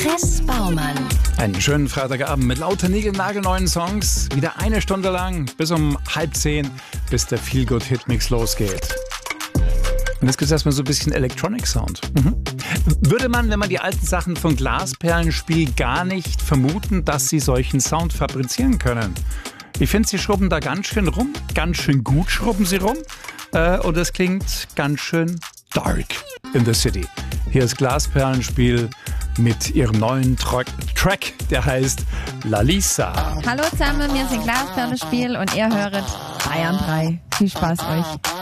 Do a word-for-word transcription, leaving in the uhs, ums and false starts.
Chris Baumann. Einen schönen Freitagabend mit lauter niegelnagelneuen Songs. Wieder eine Stunde lang bis um halb zehn, bis der Feel-Good-Hit-Mix losgeht. Und jetzt gibt es erstmal so ein bisschen Electronic Sound. Mhm. Würde man, wenn man die alten Sachen von Glasperlenspiel gar nicht vermuten, dass sie solchen Sound fabrizieren können. Ich finde, sie schrubben da ganz schön rum, ganz schön gut schrubben sie rum. Äh, und es klingt ganz schön dark in the city. Hier ist Glasperlenspiel mit ihrem neuen Tra- Track, der heißt La Lisa. Hallo zusammen, wir sind Glasperlenspiel und ihr hört Bayern drei. Viel Spaß euch.